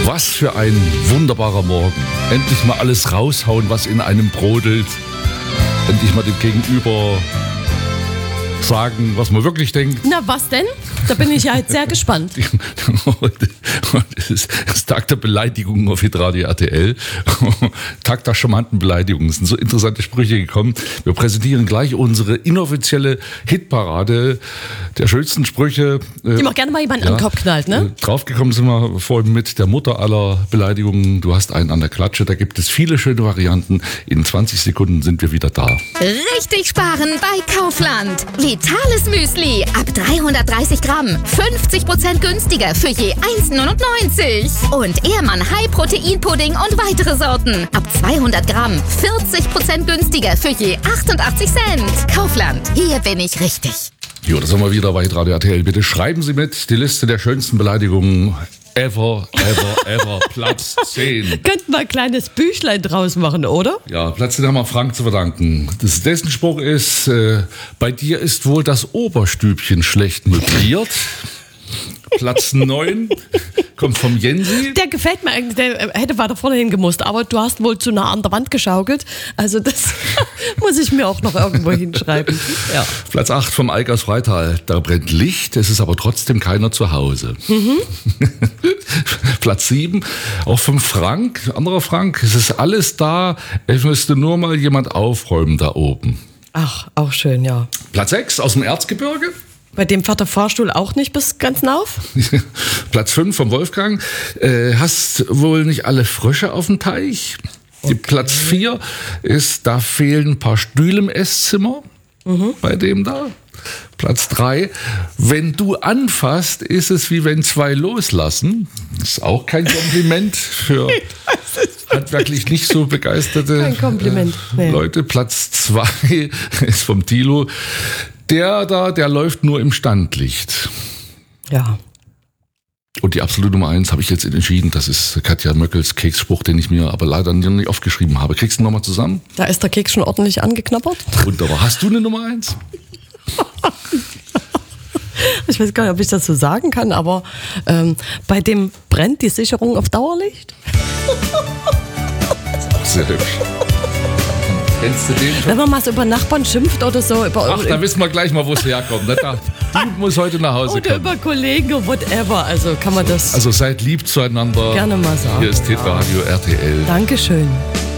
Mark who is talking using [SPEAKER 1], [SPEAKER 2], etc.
[SPEAKER 1] Was für ein wunderbarer Morgen. Endlich mal alles raushauen, was in einem brodelt. Endlich mal dem Gegenüber sagen, was man wirklich denkt.
[SPEAKER 2] Na, was denn? Da bin ich ja jetzt sehr gespannt.
[SPEAKER 1] Heute ist Tag der Beleidigungen auf Hitradio RTL. Tag der charmanten Beleidigungen. Es sind so interessante Sprüche gekommen. Wir präsentieren gleich unsere inoffizielle Hitparade der schönsten Sprüche.
[SPEAKER 2] Die man gerne mal jemanden an den Kopf knallt, ne?
[SPEAKER 1] Draufgekommen sind wir vorhin mit der Mutter aller Beleidigungen. Du hast einen an der Klatsche. Da gibt es viele schöne Varianten. In 20 Sekunden sind wir wieder da.
[SPEAKER 3] Richtig sparen bei Kaufland. Vitales Müsli ab 330 Gramm. 50% günstiger für je 1,99. Und Ehrmann High-Protein-Pudding und weitere Sorten. Ab 200 Gramm. 40% günstiger für je 88 Cent. Kaufland. Hier bin ich richtig.
[SPEAKER 1] Jo, da sind wir wieder bei Hitradio RTL. Bitte schreiben Sie mit die Liste der schönsten Beleidigungen ever, Platz 10.
[SPEAKER 2] Könnten wir ein kleines Büchlein draus machen, oder?
[SPEAKER 1] Ja, Platz 10 haben wir Frank zu verdanken. Dessen Spruch ist, bei dir ist wohl das Oberstübchen schlecht möbliert. Platz 9 kommt vom Jensi.
[SPEAKER 2] Der gefällt mir eigentlich, der hätte weiter vorne hingemusst, aber du hast wohl zu nah an der Wand geschaukelt. Also das muss ich mir auch noch irgendwo hinschreiben. Ja.
[SPEAKER 1] Platz 8 vom Eik aus Freital. Da brennt Licht, es ist aber trotzdem keiner zu Hause. Platz 7, auch vom Frank, anderer Frank. Es ist alles da, es müsste nur mal jemand aufräumen da oben.
[SPEAKER 2] Ach, auch schön, ja.
[SPEAKER 1] Platz 6 aus dem Erzgebirge.
[SPEAKER 2] Bei dem fährt der Fahrstuhl auch nicht bis ganz auf.
[SPEAKER 1] Platz 5 vom Wolfgang. Hast wohl nicht alle Frösche auf dem Teich? Okay. Platz 4 ist, da fehlen ein paar Stühle im Esszimmer. Bei dem da. Platz 3, wenn du anfasst, ist es wie wenn zwei loslassen. Ist auch kein Kompliment für handwerklich nicht so begeisterte
[SPEAKER 2] kein Kompliment. Nee.
[SPEAKER 1] Leute. Platz 2 ist vom Thilo. Der läuft nur im Standlicht.
[SPEAKER 2] Ja.
[SPEAKER 1] Und die absolute Nummer 1 habe ich jetzt entschieden. Das ist Katja Möckels Keksspruch, den ich mir aber leider nicht aufgeschrieben habe. Kriegst du nochmal zusammen?
[SPEAKER 2] Da ist der Keks schon ordentlich angeknabbert.
[SPEAKER 1] Wunderbar. Hast du eine Nummer 1?
[SPEAKER 2] Ich weiß gar nicht, ob ich das so sagen kann, aber bei dem brennt die Sicherung auf Dauerlicht.
[SPEAKER 1] Das ist auch sehr hübsch. Kennst du den schon?
[SPEAKER 2] Wenn man mal so über Nachbarn schimpft oder so.
[SPEAKER 1] Ach, da wissen wir gleich mal, wo es herkommt. Die muss heute nach Hause
[SPEAKER 2] oder
[SPEAKER 1] kommen.
[SPEAKER 2] über Kollegen oder whatever. Also kann man das
[SPEAKER 1] Also seid lieb zueinander.
[SPEAKER 2] gerne mal sagen.
[SPEAKER 1] Hier ist Hitradio RTL.
[SPEAKER 2] Dankeschön.